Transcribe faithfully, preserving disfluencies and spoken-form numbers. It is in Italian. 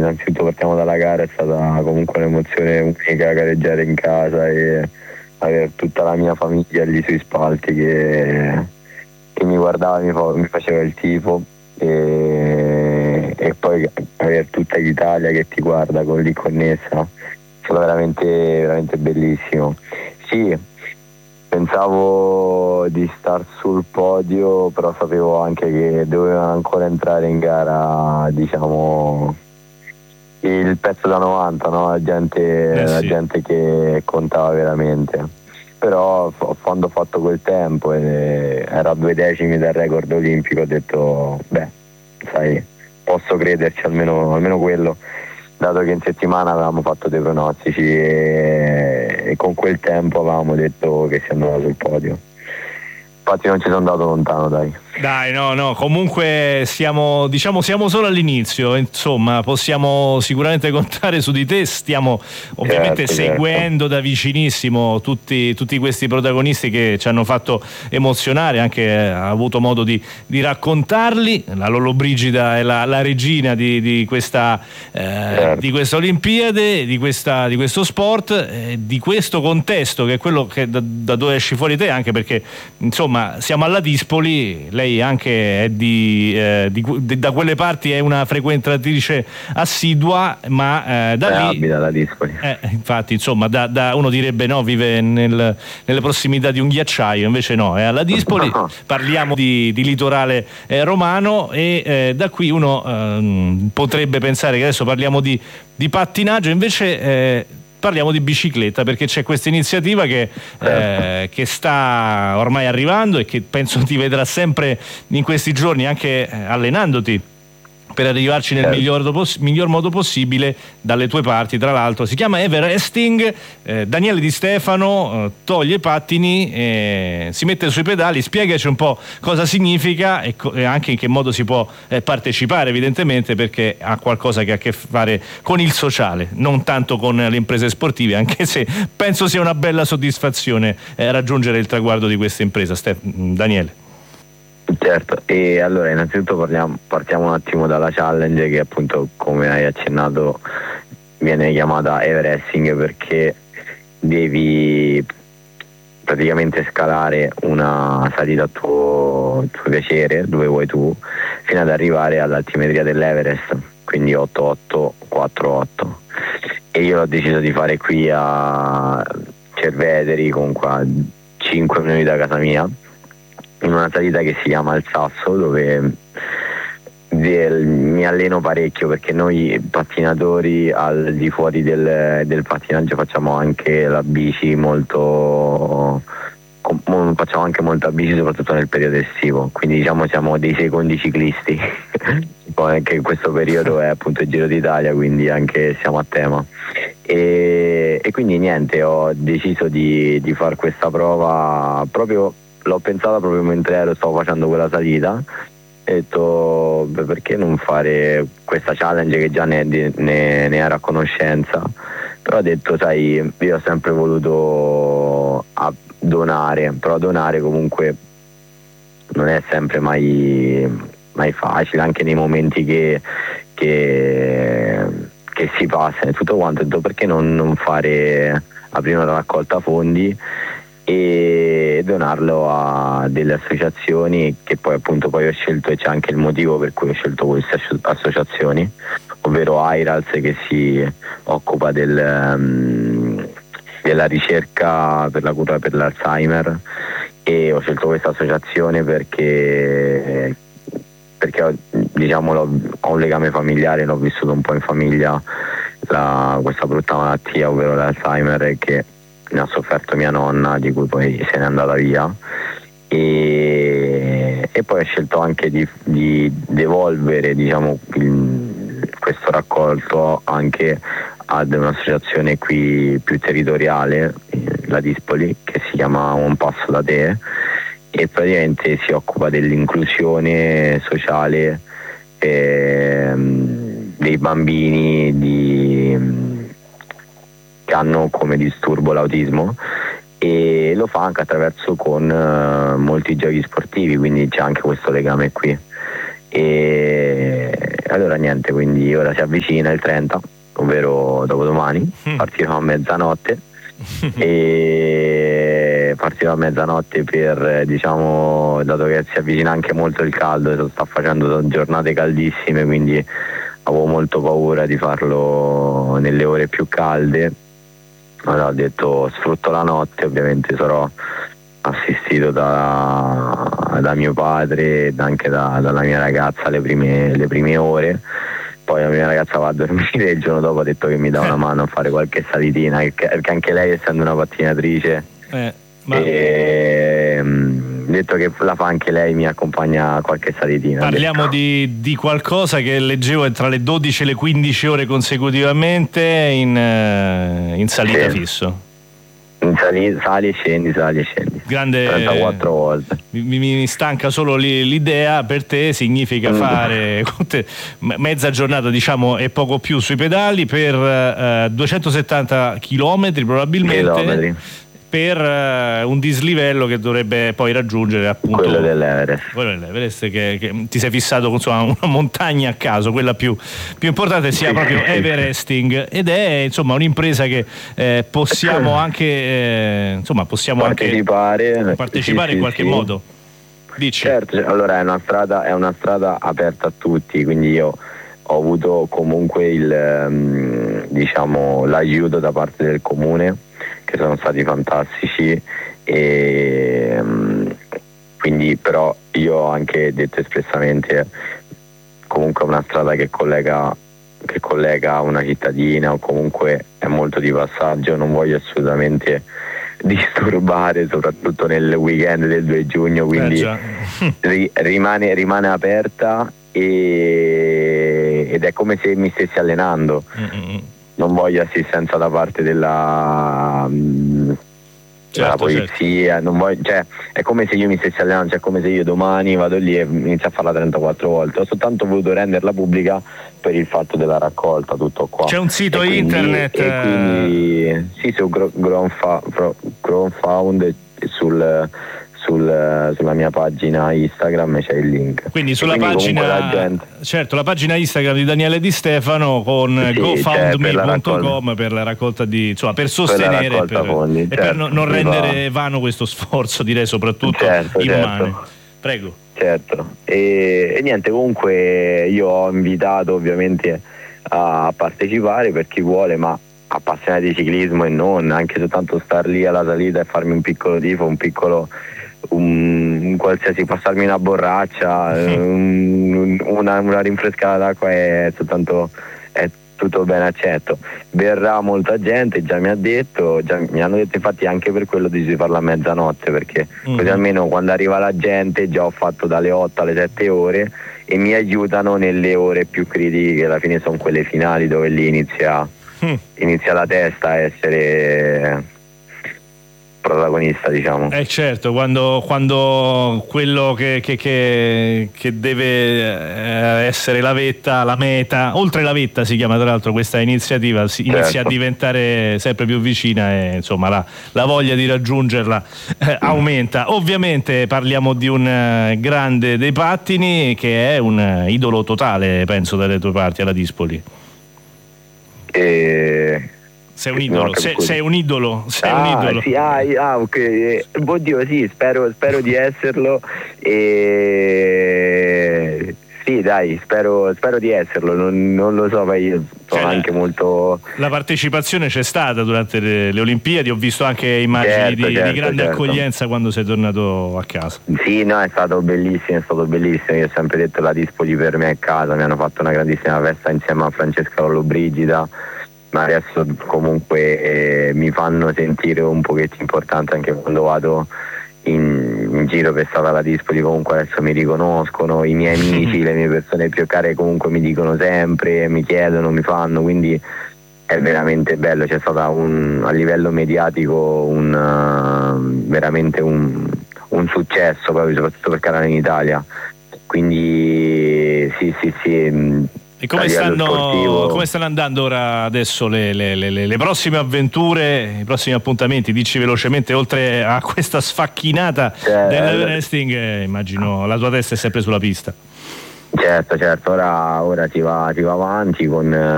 innanzitutto partiamo dalla gara, è stata comunque un'emozione unica gareggiare in casa e avere tutta la mia famiglia lì sui spalti che, che mi guardava, mi, fa, mi faceva il tifo e, e poi avere tutta l'Italia che ti guarda con lì connessa, è stato veramente, veramente bellissimo. Sì, pensavo di star sul podio, però sapevo anche che doveva ancora entrare in gara, diciamo, il pezzo da novanta, no? La gente, eh sì. la gente che contava veramente. Però quando ho fatto quel tempo e era a due decimi dal record olimpico, ho detto, beh, sai, posso crederci almeno, almeno quello, dato che in settimana avevamo fatto dei pronostici e, e con quel tempo avevamo detto che si andava sul podio. Infatti non ci sono andato lontano, dai. Dai, no, no, comunque siamo, diciamo, siamo solo all'inizio, insomma, possiamo sicuramente contare su di te, stiamo ovviamente certo, seguendo certo. da vicinissimo tutti, tutti questi protagonisti che ci hanno fatto emozionare, anche eh, ha avuto modo di, di raccontarli. La Lollobrigida è la, la regina di, di questa eh, certo. di questa Olimpiade, di, questa, di questo sport, eh, di questo contesto che è quello che da, da dove esci fuori te, anche perché insomma siamo alla Dispoli, lei anche è di, eh, di, di da quelle parti è una frequentatrice assidua, ma eh, da eh, lì abita la Dispoli. Eh, infatti, insomma, da, da uno direbbe no, vive nel, nelle prossimità di un ghiacciaio, invece no, è alla Dispoli. Parliamo di, di litorale eh, romano e eh, da qui uno eh, potrebbe pensare che adesso parliamo di, di pattinaggio, invece eh, parliamo di bicicletta, perché c'è questa iniziativa che, eh, che sta ormai arrivando e che penso ti vedrà sempre in questi giorni anche eh, allenandoti per arrivarci nel certo. miglior, miglior modo possibile dalle tue parti. Tra l'altro si chiama Everesting, eh, Daniele Di Stefano eh, toglie i pattini, eh, si mette sui pedali, spiegaci un po' cosa significa e, co- e anche in che modo si può eh, partecipare, evidentemente, perché ha qualcosa che ha a che fare con il sociale, non tanto con le imprese sportive, anche se penso sia una bella soddisfazione eh, raggiungere il traguardo di questa impresa. Stef- Daniele. Certo, e allora innanzitutto parliamo, partiamo un attimo dalla challenge, che appunto, come hai accennato, viene chiamata Everesting perché devi praticamente scalare una salita a tuo, tuo piacere, dove vuoi tu, fino ad arrivare all'altimetria dell'Everest, quindi otto otto quattro otto, e io l'ho deciso di fare qui a Cerveteri, comunque a cinque minuti da casa mia, in una salita che si chiama Il Sasso, dove del, mi alleno parecchio, perché noi pattinatori al di fuori del, del pattinaggio facciamo anche la bici molto com, facciamo anche molta bici, soprattutto nel periodo estivo, quindi diciamo siamo dei secondi ciclisti. Poi anche in questo periodo è appunto il Giro d'Italia, quindi anche siamo a tema. E, e quindi niente, ho deciso di, di fare questa prova proprio. L'ho pensata proprio mentre ero, stavo facendo quella salita, e ho detto, beh, perché non fare questa challenge, che già ne, ne, ne era a conoscenza, però ho detto, sai, io ho sempre voluto a donare, però donare comunque non è sempre mai, mai facile, anche nei momenti che, che, che si passa e tutto quanto. Ho detto, perché non, non fare aprire una raccolta fondi e donarlo a delle associazioni, che poi appunto poi ho scelto, e c'è anche il motivo per cui ho scelto queste associazioni, ovvero AIRALS, che si occupa del, um, della ricerca per la cura per l'Alzheimer, e ho scelto questa associazione perché perché ho, diciamo, ho un legame familiare, l'ho vissuto un po' in famiglia, la, questa brutta malattia, ovvero l'Alzheimer, che ne ha sofferto mia nonna, di cui poi se n'è andata via, e, e poi ho scelto anche di, di devolvere, diciamo, il, questo raccolto anche ad un'associazione qui più territoriale, la Dispoli, che si chiama Un Passo da Te, e praticamente si occupa dell'inclusione sociale eh, dei bambini di che hanno come disturbo l'autismo, e lo fa anche attraverso con uh, molti giochi sportivi, quindi c'è anche questo legame qui, e, allora niente, quindi ora si avvicina il trenta, ovvero dopodomani, mm. partirò a mezzanotte e partirò a mezzanotte per, diciamo, dato che si avvicina anche molto il caldo, sta facendo giornate caldissime, quindi avevo molto paura di farlo nelle ore più calde. Allora ho detto sfrutto la notte, ovviamente sarò assistito da, da mio padre ed anche da, dalla mia ragazza le prime, le prime ore. Poi la mia ragazza va a dormire, il giorno dopo ha detto che mi dà una mano a fare qualche salitina, perché anche lei, essendo una pattinatrice, eh, ma... e, um, detto che la fa anche lei, mi accompagna a qualche salitina. Parliamo di, di qualcosa che leggevo tra le dodici e le quindici ore consecutivamente in, in salita sì. fisso. Sali, sali e scendi, sali e scendi. Grande, trentaquattro volte. Mi, mi stanca solo l'idea, per te significa mm. fare mezza giornata, diciamo, e poco più sui pedali per uh, duecentosettanta chilometri probabilmente. Chilometri. Per uh, un dislivello che dovrebbe poi raggiungere appunto quello dell'Everest, quello dell'Everest che, che ti sei fissato, insomma, una montagna a caso, quella più, più importante sia proprio Everesting, ed è insomma un'impresa che eh, possiamo anche eh, insomma possiamo partecipare, anche partecipare sì, in sì, qualche sì. modo. Dici? Certo, allora è una strada è una strada aperta a tutti, quindi io ho avuto comunque il um, diciamo l'aiuto da parte del comune, che sono stati fantastici, e um, quindi però io ho anche detto espressamente comunque una strada che collega che collega una cittadina, o comunque è molto di passaggio, non voglio assolutamente disturbare, soprattutto nel weekend del due giugno, quindi eh ri- rimane, rimane aperta e, ed è come se mi stessi allenando. Mm-hmm. Non voglio assistenza da parte della, mh, certo, della polizia, certo. Non voglio, cioè, è come se io mi stessi allenando, cioè come se io domani vado lì e inizio a farla trentaquattro volte. Ho soltanto voluto renderla pubblica per il fatto della raccolta, tutto qua. C'è un sito e internet quindi, e quindi sì, su GroundFound sul Sul, sulla mia pagina Instagram c'è il link. Quindi sulla quindi pagina la gente... certo, la pagina Instagram di Daniele Di Stefano con sì, gofundme punto com per la raccolta di, insomma, per sostenere per per, fondi, e certo, per non, non rendere va. vano questo sforzo, direi, soprattutto certo, immane. Certo. Prego. Certo. E, e niente, comunque io ho invitato ovviamente a partecipare per chi vuole, ma appassionati di ciclismo e non, anche soltanto star lì alla salita e farmi un piccolo tifo, un piccolo un, un qualsiasi, passarmi una borraccia, un, una, una rinfrescata d'acqua è soltanto è tutto ben accetto. Verrà molta gente, già mi ha detto, già mi hanno detto infatti anche per quello di farla a mezzanotte, perché mm-hmm. così almeno quando arriva la gente già ho fatto dalle otto alle sette ore e mi aiutano nelle ore più critiche, che alla fine sono quelle finali dove lì inizia mm. inizia la testa a essere protagonista, diciamo. Eh certo, quando, quando quello che, che, che, che deve essere la vetta, la meta, oltre la vetta si chiama tra l'altro questa iniziativa, si certo. inizia a diventare sempre più vicina e insomma la, la voglia di raggiungerla eh, aumenta. Ovviamente parliamo di un eh, grande dei pattini che è un eh, idolo totale, penso, dalle tue parti alla Dispoli. E... Sei un idolo, sei, sei un idolo, sei ah, un idolo. Sì, ah, ah, ok. Oddio, sì, spero, spero di esserlo. E sì, dai, spero, spero di esserlo. Non, non lo so, ma io sono cioè, anche molto. La partecipazione c'è stata durante le, le Olimpiadi, ho visto anche immagini certo, di, certo, di grande certo. accoglienza quando sei tornato a casa. Sì, no, è stato bellissimo, è stato bellissimo. Io ho sempre detto la Dispoli per me è casa, mi hanno fatto una grandissima festa insieme a Francesca Lollobrigida. Ma adesso comunque eh, mi fanno sentire un pochetto importante anche quando vado in, in giro per strada alla Dispoli. Comunque adesso mi riconoscono, i miei amici, le mie persone più care comunque mi dicono sempre, mi chiedono, mi fanno, quindi è veramente bello. C'è stata un, a livello mediatico un, uh, veramente un, un successo, proprio soprattutto per canale in Italia, quindi sì sì sì. E come stanno, come stanno andando ora adesso le, le, le, le prossime avventure, i prossimi appuntamenti? Dici velocemente, oltre a questa sfacchinata cioè, dell'Everesting, eh, immagino la tua testa è sempre sulla pista. Certo, certo, ora, ora si, va, si va avanti con